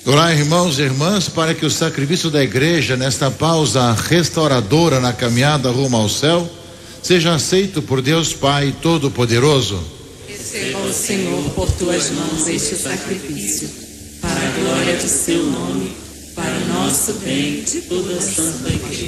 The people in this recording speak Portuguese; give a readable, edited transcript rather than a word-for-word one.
Olá, irmãos e irmãs, para que o sacrifício da igreja, nesta pausa restauradora na caminhada rumo ao céu, seja aceito por Deus Pai Todo-Poderoso. Receba o Senhor por tuas mãos este sacrifício, para a glória do seu nome, para o nosso bem, de toda a santa igreja.